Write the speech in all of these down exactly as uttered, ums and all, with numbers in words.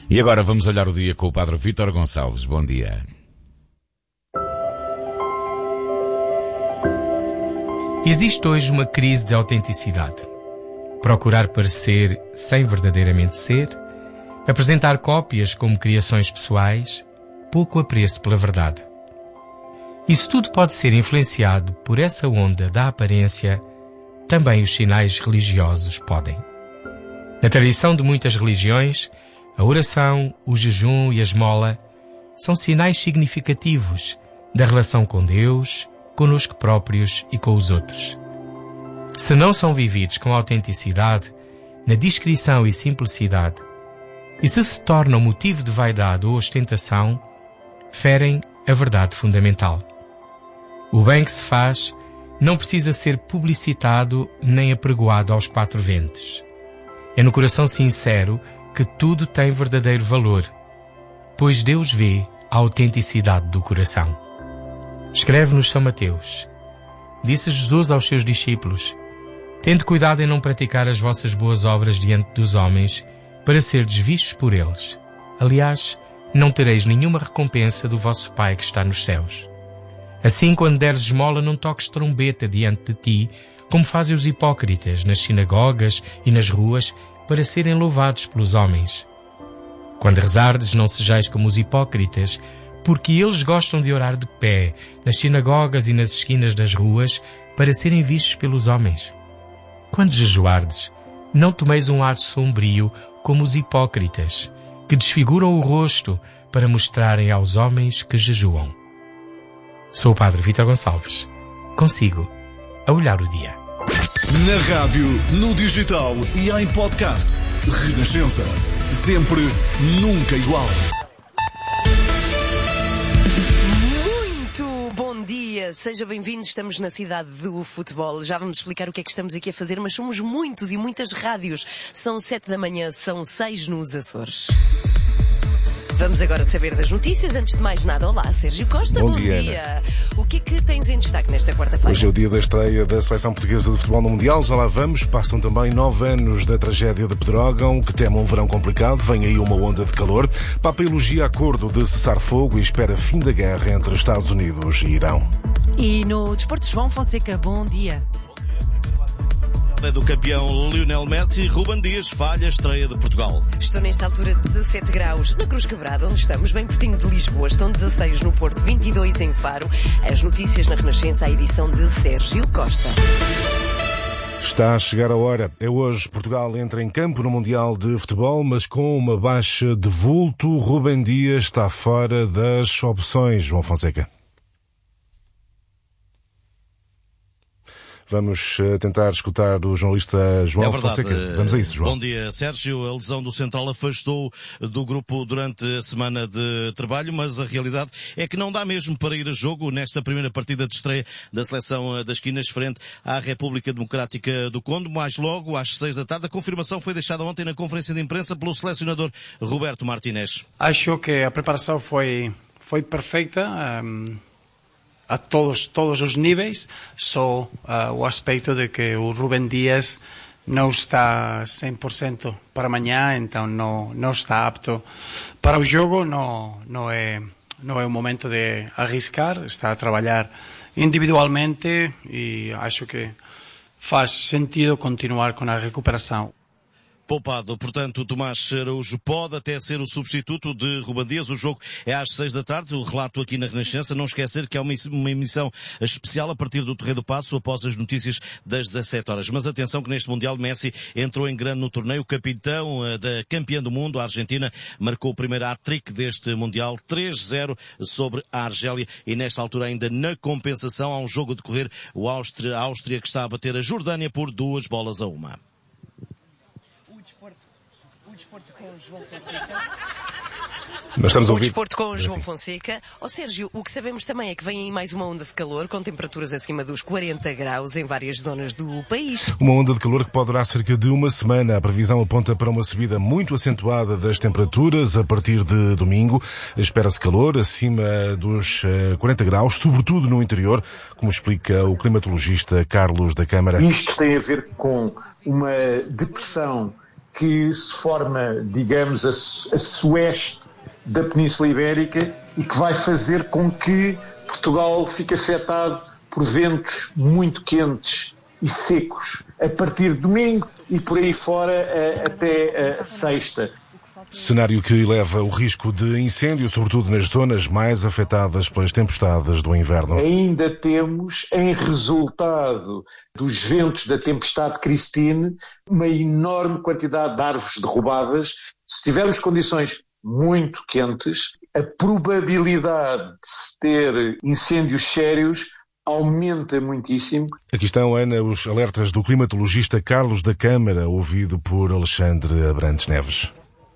E agora vamos olhar o dia com o Padre Vítor Gonçalves. Bom dia. Existe hoje uma crise de autenticidade. Procurar parecer sem verdadeiramente ser, apresentar cópias como criações pessoais, pouco apreço pela verdade. Isso tudo pode ser influenciado por essa onda da aparência, também os sinais religiosos podem. Na tradição de muitas religiões, a oração, o jejum e a esmola são sinais significativos da relação com Deus, conosco próprios e com os outros. Se não são vividos com autenticidade, na discrição e simplicidade, e se se tornam motivo de vaidade ou ostentação, ferem a verdade fundamental. O bem que se faz não precisa ser publicitado nem apregoado aos quatro ventos. É no coração sincero que tudo tem verdadeiro valor, pois Deus vê a autenticidade do coração. Escreve-nos São Mateus. Disse Jesus aos seus discípulos: tende cuidado em não praticar as vossas boas obras diante dos homens, para serdes vistos por eles. Aliás, não tereis nenhuma recompensa do vosso Pai que está nos céus. Assim, quando deres esmola, não toques trombeta diante de ti, como fazem os hipócritas nas sinagogas e nas ruas, para serem louvados pelos homens. Quando rezardes, não sejais como os hipócritas, porque eles gostam de orar de pé, nas sinagogas e nas esquinas das ruas, para serem vistos pelos homens. Quando jejuardes, não tomeis um ar sombrio como os hipócritas, que desfiguram o rosto para mostrarem aos homens que jejuam. Sou o Padre Vítor Gonçalves. Consigo a olhar o dia. Na rádio, no digital e em podcast. Renascença. Sempre, nunca igual. Bom dia, seja bem-vindo, estamos na cidade do futebol, já vamos explicar o que é que estamos aqui a fazer, mas somos muitos e muitas rádios, são sete da manhã, são seis nos Açores. Vamos agora saber das notícias. Antes de mais nada, olá, Sérgio Costa, bom, bom dia. dia. O que é que tens em destaque nesta quarta-feira? Hoje é o dia da estreia da Seleção Portuguesa de Futebol no Mundial. Já lá vamos. Passam também nove anos da tragédia de Pedrógão, que teme um verão complicado. Vem aí uma onda de calor. Papa elogia acordo de cessar fogo e espera fim da guerra entre Estados Unidos e Irão. E no desporto, João Fonseca, bom dia. Do campeão Lionel Messi, Ruben Dias falha a estreia de Portugal. Estou nesta altura de dezessete graus na Cruz Quebrada, onde estamos, bem pertinho de Lisboa. Estão dezasseis no Porto, vinte e dois em Faro. As notícias na Renascença, a edição de Sérgio Costa. Está a chegar a hora. É hoje. Portugal entra em campo no Mundial de Futebol, mas com uma baixa de vulto. Ruben Dias está fora das opções. João Fonseca. Vamos tentar escutar o jornalista João é verdade. Fonseca. Vamos a isso, João. Bom dia, Sérgio. A lesão do central afastou do grupo durante a semana de trabalho, mas a realidade é que não dá mesmo para ir a jogo nesta primeira partida de estreia da seleção das Quinas frente à República Democrática do Congo. Mais logo, às seis da tarde, a confirmação foi deixada ontem na conferência de imprensa pelo selecionador Roberto Martinez. Acho que a preparação foi, foi perfeita. Um... a todos, todos os níveis, só uh, o aspecto de que o Ruben Dias não está cem por cento para amanhã, então não, não está apto para o jogo, não, não, é, não é o momento de arriscar, está a trabalhar individualmente e acho que faz sentido continuar com a recuperação. Poupado, portanto, Tomás Araújo pode até ser o substituto de Ruben Dias. O jogo é às seis da tarde, o relato aqui na Renascença. Não esquecer que há uma emissão especial a partir do Terreiro do Paço após as notícias das dezassete horas. Mas atenção que neste Mundial Messi entrou em grande no torneio. O capitão da campeã do mundo, a Argentina, marcou o primeiro hat-trick deste Mundial, três a zero sobre a Argélia. E nesta altura ainda na compensação há um jogo a decorrer, o Áustria, a Áustria que está a bater a Jordânia por duas bolas a uma. O desporto com o João Fonseca. Nós estamos a o ouvir... desporto com o João Fonseca. Ó Sérgio, o que sabemos também é que vem aí mais uma onda de calor com temperaturas acima dos quarenta graus em várias zonas do país. Uma onda de calor que pode durar cerca de uma semana. A previsão aponta para uma subida muito acentuada das temperaturas a partir de domingo. Espera-se calor acima dos quarenta graus, sobretudo no interior, como explica o climatologista Carlos da Câmara. Isto tem a ver com uma depressão que se forma, digamos, a, a sueste da Península Ibérica e que vai fazer com que Portugal fique afetado por ventos muito quentes e secos a partir de domingo e por aí fora até a sexta. Cenário que eleva o risco de incêndio, sobretudo nas zonas mais afetadas pelas tempestades do inverno. Ainda temos, em resultado dos ventos da tempestade Christine, uma enorme quantidade de árvores derrubadas. Se tivermos condições muito quentes, a probabilidade de se ter incêndios sérios aumenta muitíssimo. Aqui estão, Ana, os alertas do climatologista Carlos da Câmara, ouvido por Alexandre Abrantes Neves.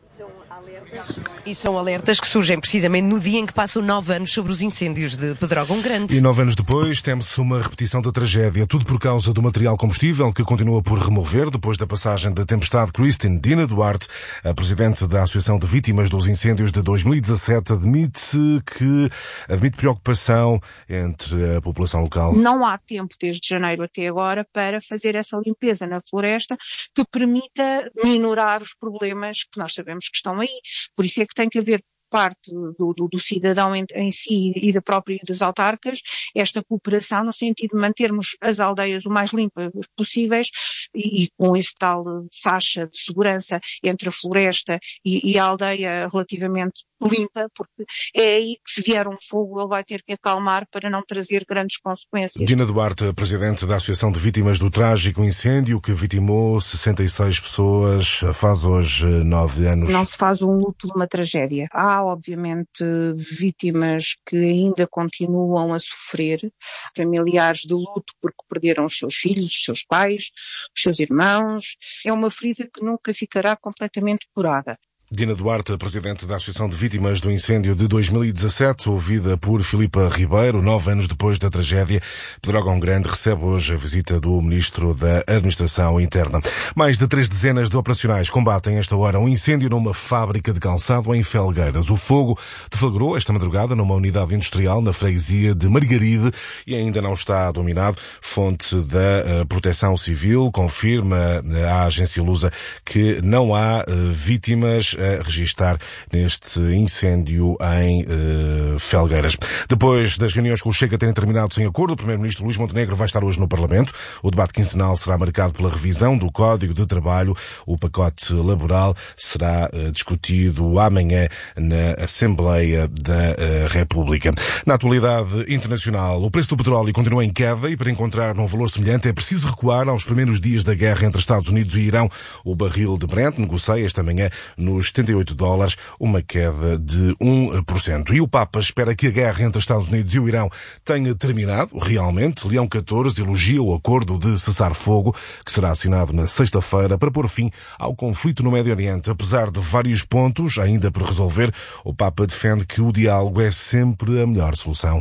E são alertas que surgem precisamente no dia em que passam nove anos sobre os incêndios de Pedrógão Grande. E nove anos depois teme-se uma repetição da tragédia, tudo por causa do material combustível que continua por remover depois da passagem da tempestade Christine. Dina Duarte, a presidente da Associação de Vítimas dos Incêndios de dois mil e dezassete, admite que admite preocupação entre a população local. Não há tempo desde janeiro até agora para fazer essa limpeza na floresta que permita minorar os problemas que nós sabemos que estão aí. Por isso é que tem que haver parte do, do, do cidadão em, em si e da própria das autarcas, esta cooperação no sentido de mantermos as aldeias o mais limpas possíveis e, e com esse tal faixa de segurança entre a floresta e, e a aldeia relativamente limpa, porque é aí que se vier um fogo ele vai ter que acalmar para não trazer grandes consequências. Dina Duarte, presidente da Associação de Vítimas do trágico incêndio que vitimou sessenta e seis pessoas, faz hoje nove anos. Não se faz um luto de uma tragédia. Há, obviamente, vítimas que ainda continuam a sofrer, familiares de luto porque perderam os seus filhos, os seus pais, os seus irmãos. É uma ferida que nunca ficará completamente curada. Dina Duarte, presidente da Associação de Vítimas do Incêndio de dois mil e dezassete, ouvida por Filipa Ribeiro, nove anos depois da tragédia. Pedrógão Grande recebe hoje a visita do Ministro da Administração Interna. Mais de três dezenas de operacionais combatem esta hora um incêndio numa fábrica de calçado em Felgueiras. O fogo deflagrou esta madrugada numa unidade industrial na freguesia de Margaride e ainda não está dominado. Fonte da Proteção Civil confirma à agência Lusa que não há vítimas a registar neste incêndio em uh, Felgueiras. Depois das reuniões com o Chega terem terminado sem acordo, o Primeiro-Ministro Luís Montenegro vai estar hoje no Parlamento. O debate quinzenal será marcado pela revisão do Código de Trabalho. O pacote laboral será uh, discutido amanhã na Assembleia da uh, República. Na atualidade internacional, o preço do petróleo continua em queda e para encontrar um valor semelhante é preciso recuar aos primeiros dias da guerra entre Estados Unidos e Irão. O barril de Brent negocia esta manhã nos setenta e oito dólares, uma queda de um por cento. E o Papa espera que a guerra entre Estados Unidos e o Irão tenha terminado, realmente. Leão catorze elogia o acordo de cessar-fogo, que será assinado na sexta-feira para pôr fim ao conflito no Médio Oriente. Apesar de vários pontos ainda por resolver, o Papa defende que o diálogo é sempre a melhor solução.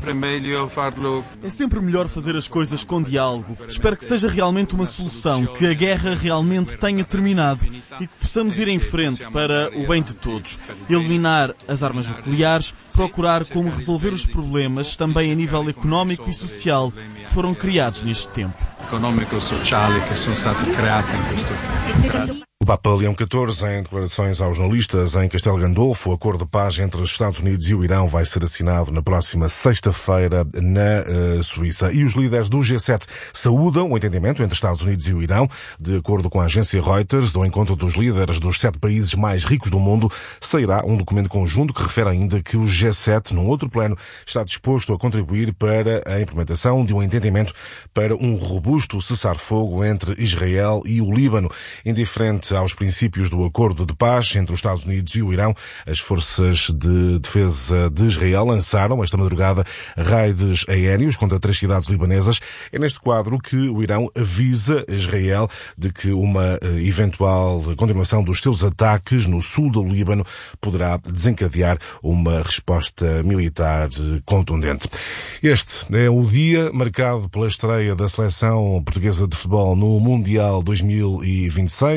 É sempre melhor fazer as coisas com diálogo. Espero que seja realmente uma solução, que a guerra realmente tenha terminado e que possamos ir em frente para o bem de todos. Eliminar as armas nucleares, procurar como resolver os problemas também a nível económico e social que foram criados neste tempo. Económico-sociali que são stati creati in questo tempo. O Papa Leão catorze, em declarações aos jornalistas em Castelo Gandolfo, o acordo de paz entre os Estados Unidos e o Irão vai ser assinado na próxima sexta-feira na uh, Suíça. E os líderes do G sete saúdam o entendimento entre Estados Unidos e o Irão. De acordo com a agência Reuters, do encontro dos líderes dos sete países mais ricos do mundo, sairá um documento conjunto que refere ainda que o G sete, num outro plano, está disposto a contribuir para a implementação de um entendimento para um robusto cessar-fogo entre Israel e o Líbano. Indiferente aos princípios do acordo de paz entre os Estados Unidos e o Irão, as forças de defesa de Israel lançaram esta madrugada raids aéreos contra três cidades libanesas. É neste quadro que o Irão avisa Israel de que uma eventual continuação dos seus ataques no sul do Líbano poderá desencadear uma resposta militar contundente. Este é o dia marcado pela estreia da seleção portuguesa de futebol no Mundial dois mil e vinte e seis, frente à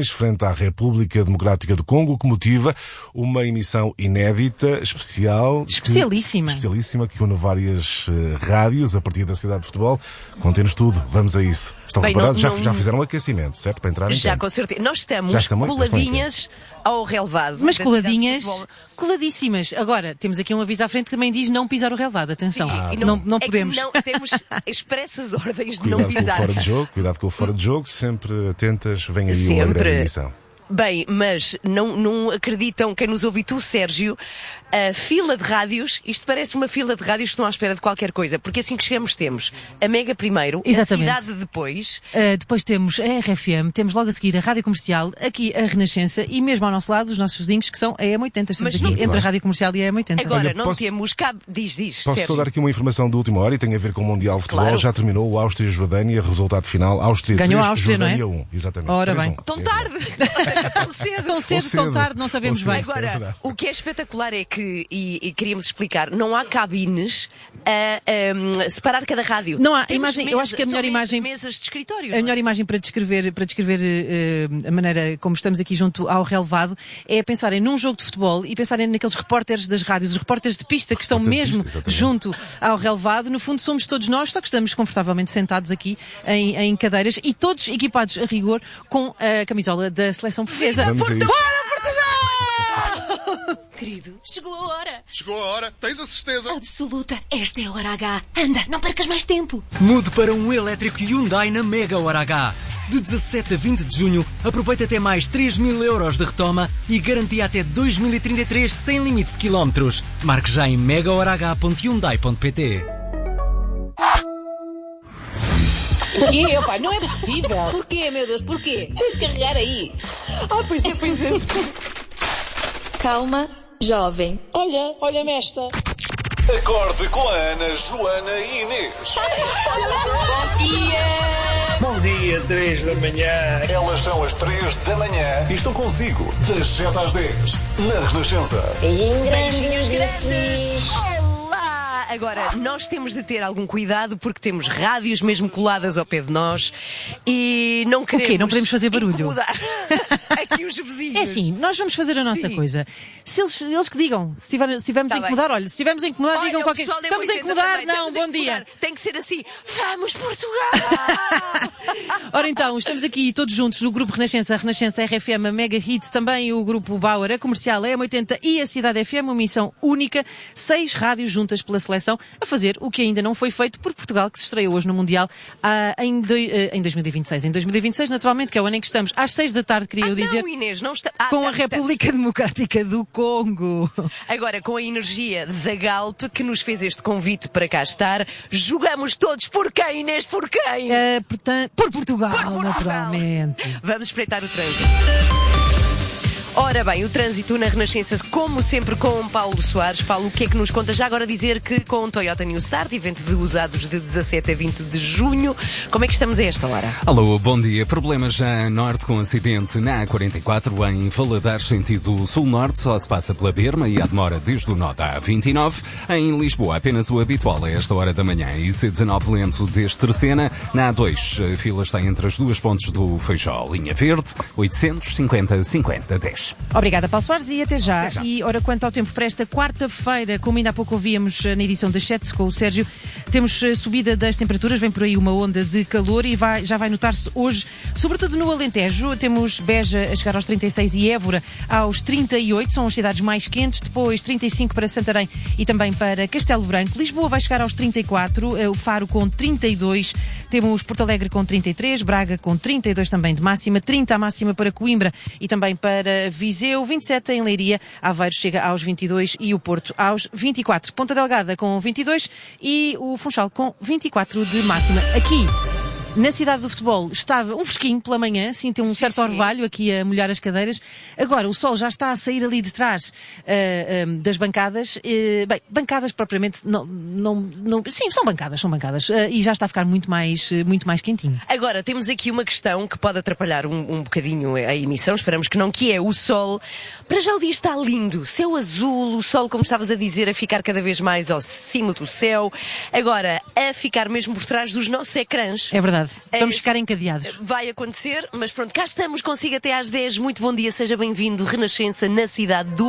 à República Democrática do Congo, que motiva uma emissão inédita, especial. Especialíssima. Que, especialíssima, que une várias uh, rádios a partir da cidade de futebol. Contém-nos tudo. Vamos a isso. Estão Bem, preparados? não, já, não... já fizeram um aquecimento, certo? Para entrar em Já, campo. com certeza. Nós estamos, estamos coladinhas ao relevado. Mas da coladinhas, cidade de futebol. coladíssimas. Agora, temos aqui um aviso à frente que também diz não pisar o relevado. Atenção. Sim, Ah, e não, não é que podemos. Não, temos expressas ordens de Cuidado não com o pisar. fora de jogo, cuidado com o fora de jogo, sempre atentas, vem aí Sempre. uma grande emissão. Bem, mas não, não acreditam quem nos ouve, tu, Sérgio, a fila de rádios, isto parece uma fila de rádios que estão à espera de qualquer coisa, porque assim que chegamos temos a Mega primeiro, Exatamente. a Cidade depois. Uh, depois temos a R F M, temos logo a seguir a Rádio Comercial, aqui a Renascença e mesmo ao nosso lado os nossos vizinhos que são a E M oitenta. Estamos Mas aqui não- entre a Rádio Comercial e a E M oitenta. Agora, Olha, não posso- temos cabo... Diz, diz, Posso Sérgio. só dar aqui uma informação de última hora e tem a ver com o Mundial de Futebol. Claro. Já terminou o Áustria-Jordânia, resultado final, Áustria Ganhou três, a Áustria, não é? Jordânia um. Exatamente. Ora três a bem. um. Tão É tarde! Tão cedo! Tão cedo, cedo. tão tarde, não sabemos Ou bem. cedo. É Agora, verdade. o que é espetacular é que, e, e queríamos explicar, não há cabines a, a separar cada rádio. Não há. A Temos imagem- eu acho que a são melhor mesas- imagem- mesas de escritório. A não melhor é? imagem para descrever, para descrever eh, a maneira como estamos aqui junto ao relevado é pensarem num jogo de futebol e pensarem naqueles repórteres das rádios, os repórteres de pista que estão Repórter de mesmo pista, exatamente. junto ao relevado. No fundo somos todos nós, só que estamos confortavelmente sentados aqui em, em cadeiras e todos equipados a rigor com a camisola da seleção portuguesa. Vamos a isso. Querido, chegou a hora. Chegou a hora, tens a certeza? Absoluta, esta é a hora H. Anda, não percas mais tempo. Mude para um elétrico Hyundai na Mega Hora H. De dezassete a vinte de junho, aproveita até mais três mil euros de retoma e garantia até dois mil e trinta e três sem limite de quilómetros. Marque já em mega hora h ponto hyundai ponto p t. Porquê, opa? Não é possível. Porquê, meu Deus, porquê? Tens de carregar aí. Ah, pois é, pois é. Calma, jovem. Olha, olha-me esta. Acorde com a Ana, Joana e Inês. Bom dia! Bom dia, três da manhã. Elas são as três da manhã e estão consigo das sete às dez na Renascença. Beijinhos grandes. Olá! Agora, nós temos de ter algum cuidado porque temos rádios mesmo coladas ao pé de nós e não queremos... quê? Não podemos fazer barulho? incomodar aqui os vizinhos. É assim, nós vamos fazer a nossa Sim. coisa. Se eles, eles que digam, se, tiver, se estivermos Tá a incomodar, bem. olha, se estivermos a incomodar, Olha, digam o qualquer pessoal coisa. da Estamos a oitenta incomodar? também, Não, estamos a bom dia. incomodar. Tem que ser assim, vamos Portugal! Ora então, estamos aqui todos juntos no Grupo Renascença, a Renascença R F M, a Mega Hits, também o Grupo Bauer, a Comercial, a E M oitenta e a Cidade F M, uma missão única, seis rádios juntas pela seleção, a fazer o que ainda não foi feito por Portugal, que se estreia hoje no Mundial ah, em, do, ah, em dois mil e vinte e seis. Em dois mil e vinte e seis, naturalmente, que é o ano em que estamos, às seis da tarde, queria Ah, eu dizer, não, Inês, não está... Ah, com não, a está- República Democrática do Congo. Agora, com a energia da Galp, que nos fez este convite para cá estar, jogamos todos por quem, Inês, por quem? Ah, portanto, por Portugal, Por Portugal. naturalmente. Vamos espreitar o trânsito. Ora bem, o trânsito na Renascença, como sempre, com Paulo Soares. Paulo, o que é que nos conta? Já agora dizer que com o Toyota New Start, evento de usados de dezassete a vinte de junho, como é que estamos a esta hora? Alô, bom dia. Problemas já a norte com acidente na A quarenta e quatro em Valadares, sentido sul-norte, só se passa pela Berma e há demora desde o nó da A vinte e nove. Em Lisboa, apenas o habitual a esta hora da manhã. I C dezanove lento desde Terceira. Na A dois, a fila está entre as duas pontes do Feijó. Linha verde, oitocentos e cinquenta cinquenta dez. Obrigada, Paulo Soares, e até já. até já. E, ora, quanto ao tempo para esta quarta-feira, como ainda há pouco ouvíamos na edição das sete com o Sérgio, temos subida das temperaturas, vem por aí uma onda de calor e vai, já vai notar-se hoje, sobretudo no Alentejo. Temos Beja a chegar aos trinta e seis e Évora aos trinta e oito, são as cidades mais quentes, depois trinta e cinco para Santarém e também para Castelo Branco. Lisboa vai chegar aos trinta e quatro, o Faro com trinta e dois, temos Porto Alegre com trinta e três, Braga com trinta e dois também de máxima, trinta a máxima para Coimbra e também para Viseu, vinte e sete em Leiria, Aveiro chega aos vinte e dois e o Porto aos vinte e quatro. Ponta Delgada com vinte e dois e o Funchal com vinte e quatro de máxima. Aqui, na cidade do futebol, estava um fresquinho pela manhã, sim, tem um sim, certo sim. orvalho aqui a molhar as cadeiras. Agora, o sol já está a sair ali de trás uh, uh, das bancadas. Uh, bem, bancadas propriamente, não, não, não, sim, são bancadas, são bancadas. Uh, e já está a ficar muito mais, uh, muito mais quentinho. Agora, temos aqui uma questão que pode atrapalhar um, um bocadinho a emissão, esperamos que não, que é o sol. Para já o dia está lindo, céu azul, o sol, como estavas a dizer, a ficar cada vez mais ao cimo do céu. Agora, a ficar mesmo por trás dos nossos ecrãs. É verdade. verdade. Vamos É, ficar encadeados. Vai acontecer, mas pronto, cá estamos consigo até às dez. Muito bom dia, seja bem-vindo. Renascença na cidade do